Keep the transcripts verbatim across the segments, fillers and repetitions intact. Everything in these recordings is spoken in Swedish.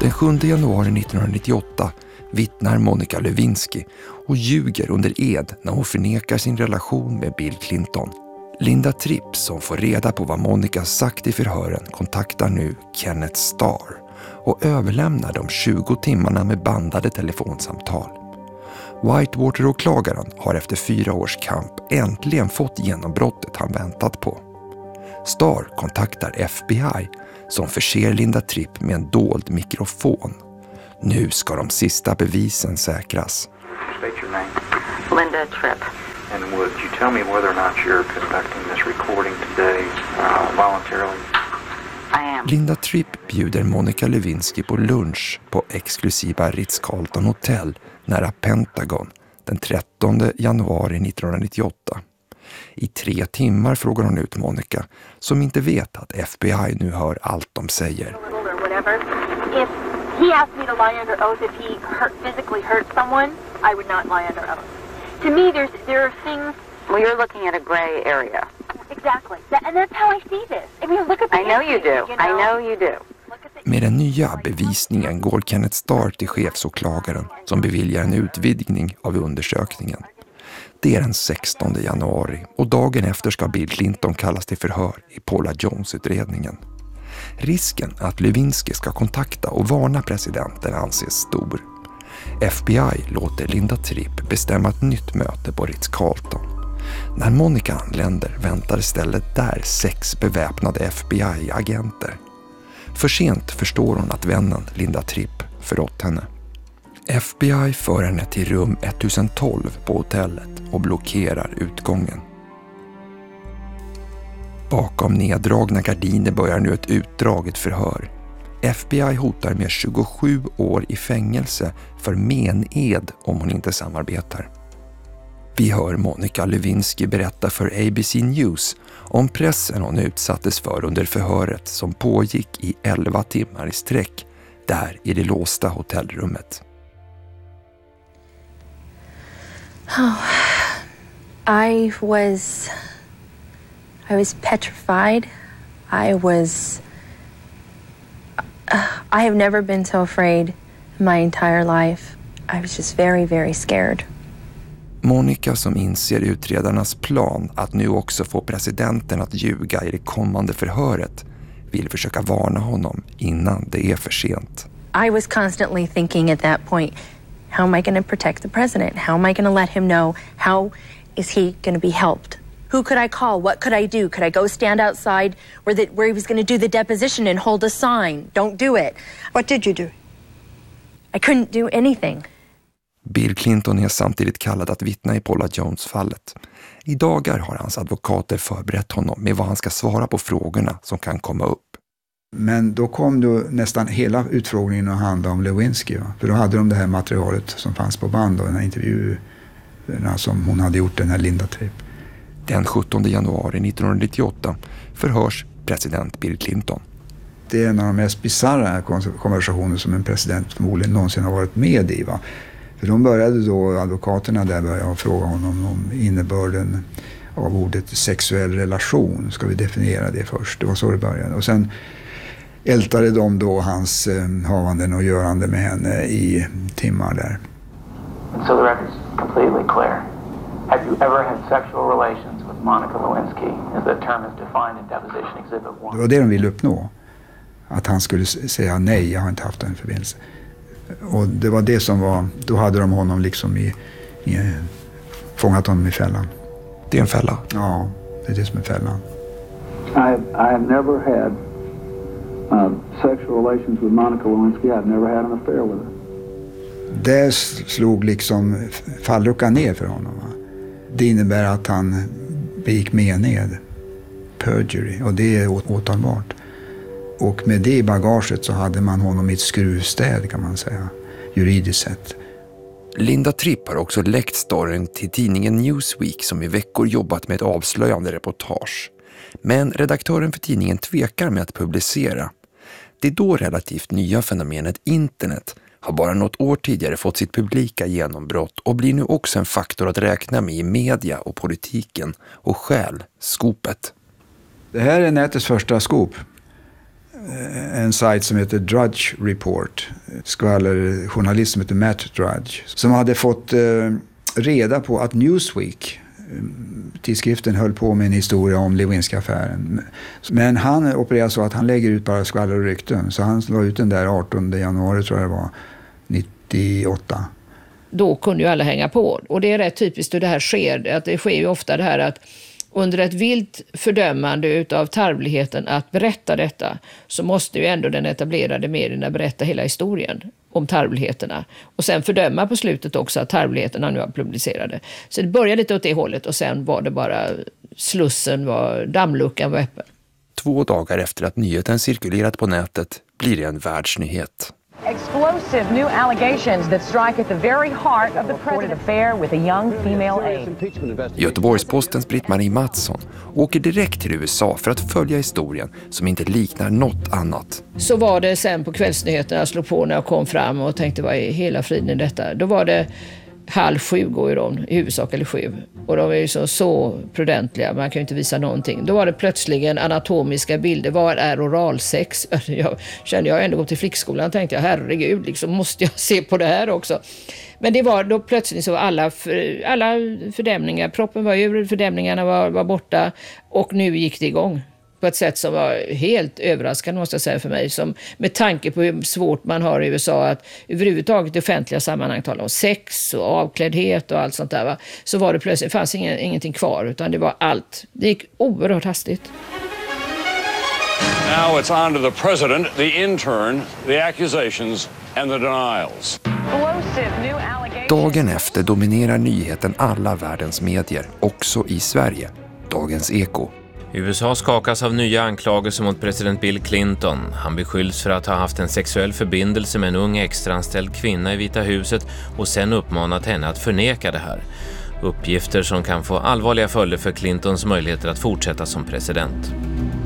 Den sjunde januari nittonhundranittioåtta vittnar Monica Lewinsky och ljuger under ed när hon förnekar sin relation med Bill Clinton. Linda Tripp, som får reda på vad Monica sagt i förhören, kontaktar nu Kenneth Starr och överlämnar de tjugo timmarna med bandade telefonsamtal. Whitewater-åklagaren har efter fyra års kamp äntligen fått genombrottet han väntat på. Starr kontaktar F B I som förser Linda Tripp med en dold mikrofon. Nu ska de sista bevisen säkras. State your name. Linda Tripp. And would you tell me whether or not you're conducting this recording today uh, voluntarily? I am. Linda Tripp bjuder Monica Lewinsky på lunch på exklusiva Ritz-Carlton Hotel nära Pentagon den trettonde januari nittonhundranittioåtta. I tre timmar frågar hon ut Monica, som inte vet att F B I nu hör allt de säger. If he asked me to lie under oath if he hurt, physically hurt someone, I would not lie under oath. To me, there's there are things. Well, you're looking at a gray area. Exactly, that, and that's how I see this. I mean, look at the I know you do. You know? I know you do. Med den nya bevisningen går Kenneth Starr till chefsåklagaren som beviljar en utvidgning av undersökningen. Det är den sextonde januari och dagen efter ska Bill Clinton kallas till förhör i Paula Jones-utredningen. Risken att Lewinsky ska kontakta och varna presidenten anses stor. F B I låter Linda Tripp bestämma ett nytt möte på Ritz-Carlton. När Monica anländer väntar istället där sex beväpnade F B I-agenter. För sent förstår hon att vännen Linda Tripp förrått henne. F B I för henne till rum ettusentolv på hotellet och blockerar utgången. Bakom neddragna gardiner börjar nu ett utdraget förhör. F B I hotar med tjugosju år i fängelse för mened om hon inte samarbetar. Vi hör Monica Lewinsky berätta för A B C News om pressen hon utsattes för under förhöret som pågick i elva timmar i sträck där i det låsta hotellrummet. Oh, I was, I was petrified. I was, uh, I have never been so afraid in my entire life. I was just very, very scared. Monica, som inser utredarnas plan att nu också få presidenten att ljuga i det kommande förhöret, vill försöka varna honom innan det är för sent. I was constantly thinking at that point, how am I going to protect the president? How am I going to let him know? How is he going to be helped? Who could I call? What could I do? Could I go stand outside where, the, where he was going to do the deposition and hold a sign? Don't do it. What did you do? I couldn't do anything. Bill Clinton är samtidigt kallad att vittna i Paula Jones-fallet. I dagar har hans advokater förberett honom med vad han ska svara på frågorna som kan komma upp. Men då kom då nästan hela utfrågningen att handla om Lewinsky. Va? För då hade de det här materialet som fanns på band och den här intervjuerna som hon hade gjort, den här Linda Tripp. Den sjuttonde januari nittonhundranittioåtta förhörs president Bill Clinton. Det är en av de mest bizarra konversationer som en president förmodligen någonsin har varit med i. Va? För de började då, advokaterna där började fråga honom om innebörden av ordet sexuell relation. Ska vi definiera det först? Det var så det började. Och sen ältade de då hans eh, havanden och görande med henne i timmar där. And so the record's completely clear. Have you ever had sexual relations with Monica Lewinsky as the term is defined in deposition exhibit one? Det var det de ville uppnå. Att han skulle säga nej, jag har inte haft en förbindelse. Och det var det som var, då hade de honom liksom i, i fångat honom i fällan. Det är en fälla? Ja, det är det som är fällan. I I have never had uh, sexual relations with Monica Lewinsky. I've never had an affair with her. Det slog liksom fallruckan ner för honom. Va? Det innebär att han begick mened, perjury, och det är åtalbart. Och med det i bagaget så hade man honom i ett skruvstäd, kan man säga, juridiskt sett. Linda Tripp har också läckt storyn till tidningen Newsweek som i veckor jobbat med ett avslöjande reportage. Men redaktören för tidningen tvekar med att publicera. Det då relativt nya fenomenet internet har bara något år tidigare fått sitt publika genombrott och blir nu också en faktor att räkna med i media och politiken och stjäl skopet. Det här är nätets första skop. en sajt som heter Drudge Report, skvallerjournalist som heter Matt Drudge, som hade fått eh, reda på att Newsweek, tidskriften, höll på med en historia om Lewinsky-affären. Men han opererar så att han lägger ut bara skvaller och rykten. Så han la ut den där artonde januari, tror jag det var, nittioåtta. Då kunde ju alla hänga på. Och det är rätt typiskt hur det här sker. Att det sker ju ofta det här att under ett vilt fördömande utav tarvligheten att berätta detta, så måste ju ändå den etablerade medierna berätta hela historien om tarvligheterna. Och sen fördöma på slutet också att tarvligheterna nu var publicerade. Så det började lite åt det hållet och sen var det bara slussen, var, dammluckan var öppen. Två dagar efter att nyheten cirkulerat på nätet blir det en världsnyhet. Explosive new allegations that strike at the very heart of the reported affair with a young female aide. Göteborgs-Postens Britt-Marie Mattsson åker direkt till U S A för att följa historien som inte liknar något annat. Så var det sen på kvällsnyheterna jag slog på när jag kom fram och tänkte vad är hela friden i detta. Då var det halv sju går ju de, i huvudsak, eller sju. Och de är ju så, så prudentliga, man kan ju inte visa någonting. Då var det plötsligen anatomiska bilder. Vad är oralsex? Jag kände jag ändå gått till flickskolan, tänkte jag, herregud, liksom, måste jag se på det här också? Men det var då plötsligt så alla, för, alla fördämningar, proppen var ur, fördämningarna var, var borta och nu gick det igång. På ett sätt som var helt överraskande, måste jag säga, för mig. Som, med tanke på hur svårt man har i U S A att överhuvudtaget i offentliga sammanhang tala om sex och avkläddhet och allt sånt där. Va? Så var det plötsligt, det fanns ingen, ingenting kvar, utan det var allt. Det gick oerhört hastigt. Now it's on to the president, the intern, the accusations and the denials. Dagen efter dominerar nyheten alla världens medier, också i Sverige. Dagens Eko. U S A skakas av nya anklagelser mot president Bill Clinton. Han beskylls för att ha haft en sexuell förbindelse med en ung extraanställd kvinna i Vita huset och sen uppmanat henne att förneka det här. Uppgifter som kan få allvarliga följder för Clintons möjligheter att fortsätta som president.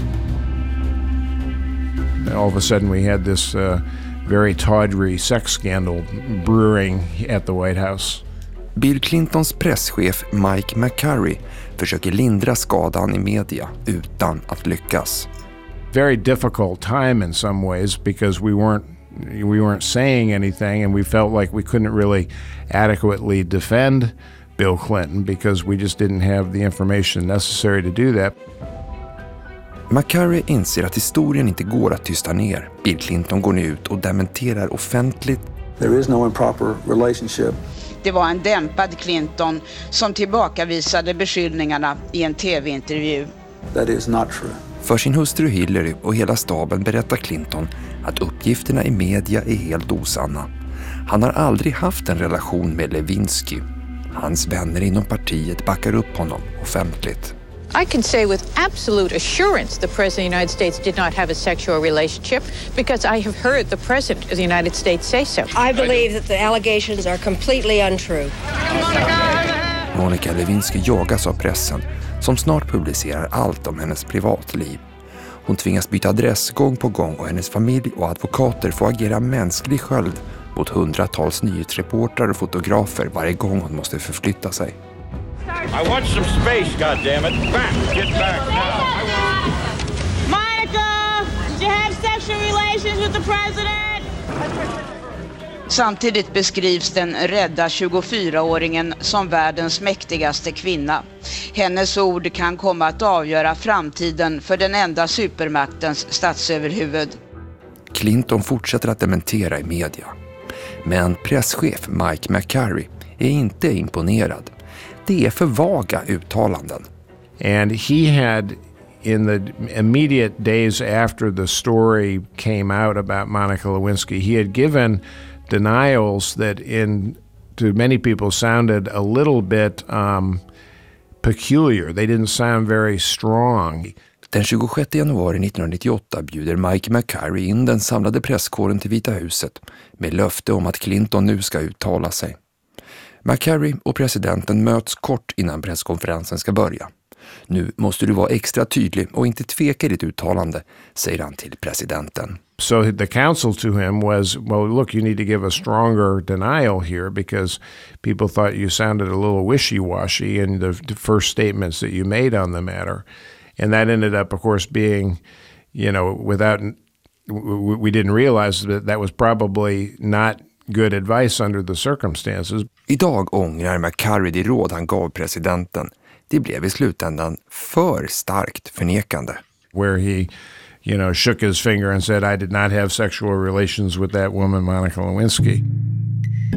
All of a sudden we had this uh, very tawdry sex scandal brewing at the White House. Bill Clintons presschef Mike McCurry försöker lindra skadan i media utan att lyckas. Very difficult time in some ways because we weren't we weren't saying anything and we felt like we couldn't really adequately defend Bill Clinton because we just didn't have the information necessary to do that. McCurry inser att historien inte går att tysta ner. Bill Clinton går nu ut och dementerar offentligt. There is no improper relationship. Det var en dämpad Clinton som tillbakavisade beskyllningarna i en tv-intervju. That is not true. För sin hustru Hillary och hela staben berättar Clinton att uppgifterna i media är helt osanna. Han har aldrig haft en relation med Lewinsky. Hans vänner inom partiet backar upp honom offentligt. I can say with absolute assurance the President of the United States did not have a sexual relationship because I have heard the President of the United States say so. I believe that the allegations are completely untrue. Monica Lewinsky jagas av pressen som snart publicerar allt om hennes privatliv. Hon tvingas byta adress gång på gång och hennes familj och advokater får agera mänsklig sköld mot hundratals nyhetsreportrar och fotografer varje gång hon måste förflytta sig. I want some space, goddammit. Back, get back now. Monica, did you have sexual relations with the president? Samtidigt beskrivs den rädda tjugofyraåringen som världens mäktigaste kvinna. Hennes ord kan komma att avgöra framtiden för den enda supermaktens statsöverhuvud. Clinton fortsätter att dementera i media. Men presschef Mike McCurry är inte imponerad. Det är för vaga uttalanden. And he had, in the immediate days after the story came out about Monica Lewinsky, he had given denials that in to many people sounded a little bit um, peculiar. They didn't sound very strong. Den tjugosjätte januari nittonhundranittioåtta bjuder Mike McCurry in den samlade presskåren till Vita huset med löfte om att Clinton nu ska uttala sig. McCurry och presidenten möts kort innan presskonferensen ska börja. Nu måste du vara extra tydlig och inte tveka i ditt uttalande, säger han till presidenten. So the counsel to him was, well, look, you need to give a stronger denial here because people thought you sounded a little wishy-washy in the, the first statements that you made on the matter. And that ended up, of course, being, you know, without we, we didn't realize that that was probably not good advice under the circumstances. Idag ångrar McCarry det råd han gav presidenten. Det blev i slutändan för starkt förnekande. Where he, you know, shook his finger and said, I did not have sexual relations with that woman, Monica Lewinsky.